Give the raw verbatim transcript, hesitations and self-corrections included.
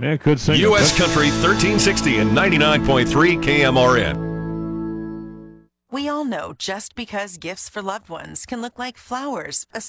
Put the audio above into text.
Yeah, could sing. U S it. Country thirteen sixty and ninety-nine point three K M R N. We all know just because gifts for loved ones can look like flowers,